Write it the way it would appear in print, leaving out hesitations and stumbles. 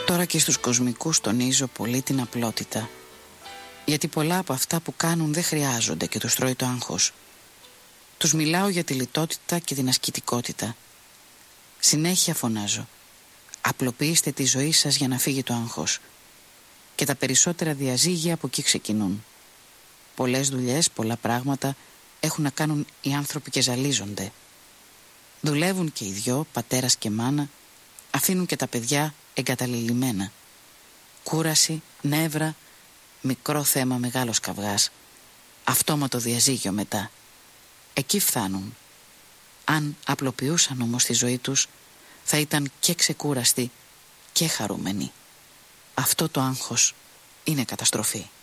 Τώρα και στους κοσμικούς τονίζω πολύ την απλότητα, γιατί πολλά από αυτά που κάνουν δεν χρειάζονται και τους τρώει το άγχος. Τους μιλάω για τη λιτότητα και την ασκητικότητα. Συνέχεια φωνάζω: απλοποιήστε τη ζωή σας για να φύγει το άγχος. Και τα περισσότερα διαζύγια από εκεί ξεκινούν. Πολλές δουλειές, πολλά πράγματα έχουν να κάνουν οι άνθρωποι και ζαλίζονται. Δουλεύουν και οι δυο, πατέρας και μάνα, αφήνουν και τα παιδιά εγκαταλειμμένα. Κούραση, νεύρα, μικρό θέμα, μεγάλος καυγάς, αυτόματο διαζύγιο μετά. Εκεί φτάνουν. Αν απλοποιούσαν όμως τη ζωή τους, θα ήταν και ξεκούραστοι και χαρούμενοι. Αυτό το άγχος είναι καταστροφή.